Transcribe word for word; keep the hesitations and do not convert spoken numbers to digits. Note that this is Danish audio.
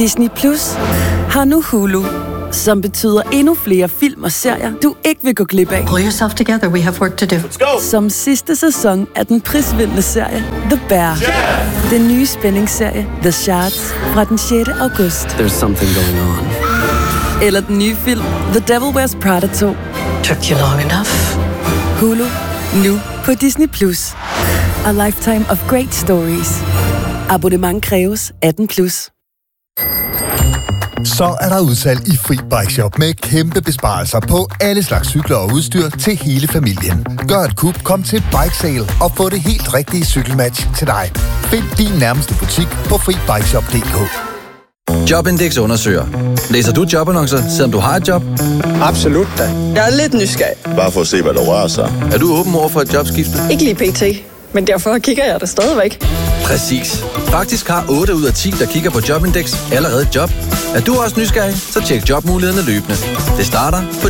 Disney Plus har nu Hulu, som betyder endnu flere film og serier, du ikke vil gå glip af. Pull yourself together, we have work to do. Let's go! Som sidste sæson af den prisvindende serie The Bear. Yeah! Den nye spændingsserie The Shards fra den sjette august. There's something going on. Eller den nye film The Devil Wears Prada to. Took you long enough. Hulu, nu på Disney Plus. A lifetime of great stories. Abonnement kræves atten plus. Så er der udsalg i Fri Bike Shop med kæmpe besparelser på alle slags cykler og udstyr til hele familien. Gør et kup, kom til Bike Sale og få det helt rigtige cykelmatch til dig. Find din nærmeste butik på fri bike shop punktum d k. Jobindex undersøger. Læser du jobannoncer, selvom du har et job? Absolut da. Jeg er lidt nysgerrig. Bare for at se, hvad der rører sig. Er du åben over for et jobskifte? Ikke lige pt, men derfor kigger jeg det stadigvæk. Præcis. Faktisk har otte ud af ti, der kigger på Jobindex, allerede et job. Er du også nysgerrig, så tjek jobmulighederne løbende. Det starter på